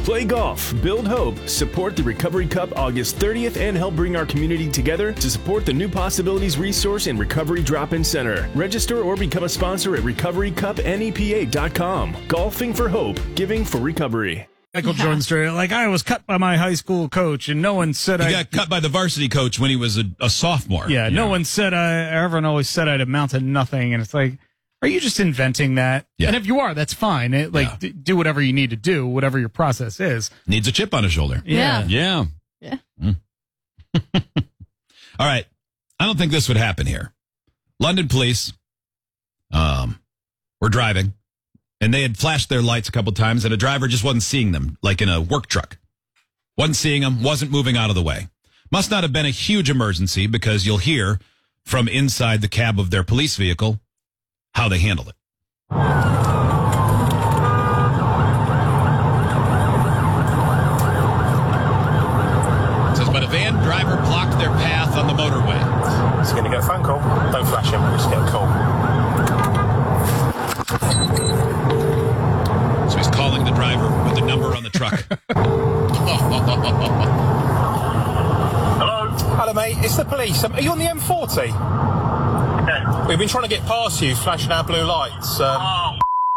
Play golf, build hope, support the Recovery Cup August 30th, and help bring our community together to support the New Possibilities Resource and Recovery Drop-In Center. Register or become a sponsor at recoverycupnepa.com. Golfing for hope, giving for recovery. Michael Jordan story. Like, I was cut by my high school coach, and no one said he got cut by the varsity coach when he was a sophomore. Yeah, no one said everyone always said I'd amount to nothing, and it's like, are you just inventing that? Yeah. And if you are, that's fine. Do whatever you need to do, whatever your process is. Needs a chip on his shoulder. Yeah. All right. I don't think this would happen here. London police were driving, and they had flashed their lights a couple times, and a driver just wasn't seeing them, like in a work truck. Wasn't seeing them, wasn't moving out of the way. Must not have been a huge emergency, because you'll hear from inside the cab of their police vehicle how they handled it. It says, but a van driver blocked their path on the motorway. He's going to get a phone call. Don't flash him, just get a call. So he's calling the driver with the number on the truck. Hello? Hello, mate. It's the police. Are you on the M40? Yeah. We've been trying to get past you, flashing our blue lights. Sorry.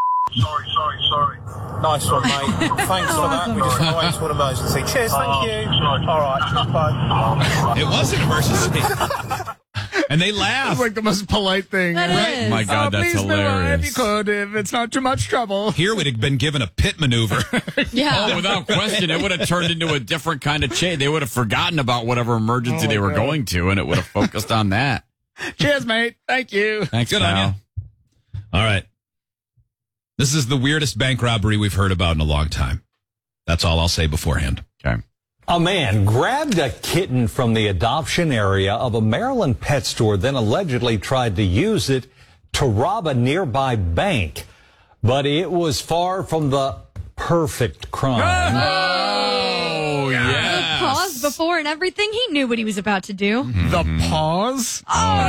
Nice one, mate. Thanks for that. We just went away to an emergency. Cheers, thank you. Sorry. All right, bye. It was an emergency. And they laughed. It's like the most polite thing. Right? My God, that's please hilarious. If you could, if it's not too much trouble. Here we'd have been given a pit maneuver. Yeah. Oh, without question, it would have turned into a different kind of chain. They would have forgotten about whatever emergency they were going to, and it would have focused on that. Cheers, mate. Thank you. Thanks, Good pal. on you. All right. This is the weirdest bank robbery we've heard about in a long time. That's all I'll say beforehand. Okay. A man grabbed a kitten from the adoption area of a Maryland pet store, then allegedly tried to use it to rob a nearby bank. But it was far from the perfect crime. Oh, yeah. Pause before and everything. He knew what he was about to do. The pause?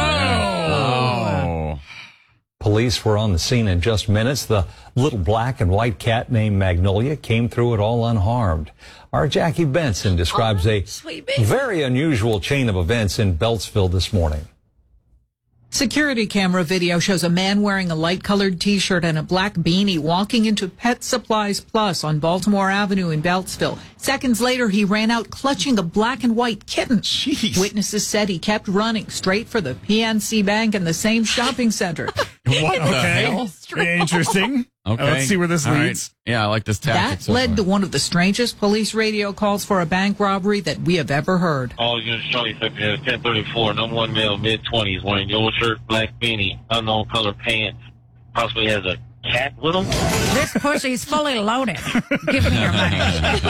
Oh. Police were on the scene in just minutes. The little black and white cat named Magnolia came through it all unharmed. Our Jackie Benson describes a very unusual chain of events in Beltsville this morning. Security camera video shows a man wearing a light-colored T-shirt and a black beanie walking into Pet Supplies Plus on Baltimore Avenue in Beltsville. Seconds later, he ran out clutching a black and white kitten. Jeez. Witnesses said he kept running straight for the PNC Bank in the same shopping center. What the hell? Interesting. Okay. Let's see where this All right. leads. Yeah, I like this tactic. That led to one of the strangest police radio calls for a bank robbery that we have ever heard. All units Charlie 1034, number one male, mid-20s, wearing yellow shirt, black beanie, unknown color pants, possibly has a cat with him. This pussy's fully loaded. Give me your money.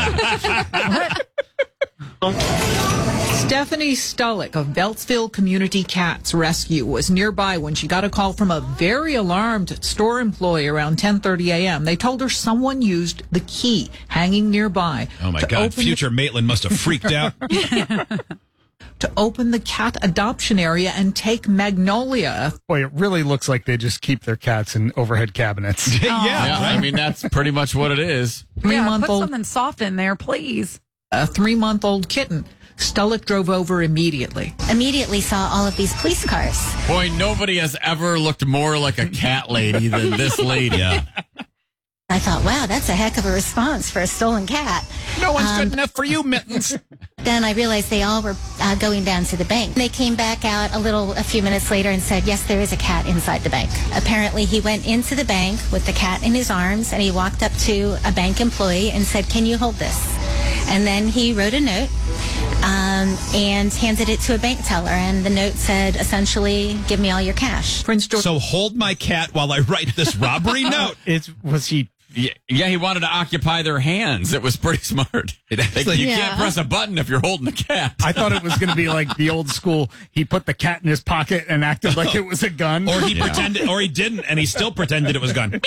Stephanie Stullick of Beltsville Community Cats Rescue was nearby when she got a call from a very alarmed store employee around 10:30 a.m. They told her someone used the key hanging nearby. Oh, my God. Future Maitland must have freaked out. To open the cat adoption area and take Magnolia. Boy, it really looks like they just keep their cats in overhead cabinets. Yeah, I mean, that's pretty much what it is. Put Three-month-old something soft in there, please. a 3-month-old kitten. Stullick drove over immediately. Immediately saw all of these police cars. Boy, nobody has ever looked more like a cat lady than this lady. Yeah. I thought, wow, that's a heck of a response for a stolen cat. No one's good enough for you, Mittens. Then I realized they all were going down to the bank. They came back out a few minutes later and said, yes, there is a cat inside the bank. Apparently, he went into the bank with the cat in his arms, and he walked up to a bank employee and said, can you hold this? And then he wrote a note and handed it to a bank teller. And the note said, essentially, give me all your cash. So hold my cat while I write this robbery note. Was he... Yeah, he wanted to occupy their hands. It was pretty smart. You can't press a button if you're holding a cat. I thought it was going to be like the old school. He put the cat in his pocket and acted like it was a gun. Or he pretended, or he didn't, and he still pretended it was a gun.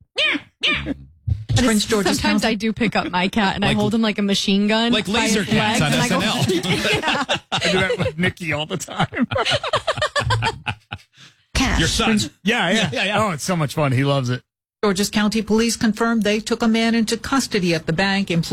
Prince George's Sometimes County. I do pick up my cat and I hold him like a machine gun. Like by laser his cats legs, on and I go, SNL. I do that with Nikki all the time. Cash. Your son. Yeah. Oh, it's so much fun. He loves it. George's County Police confirmed they took a man into custody at the bank.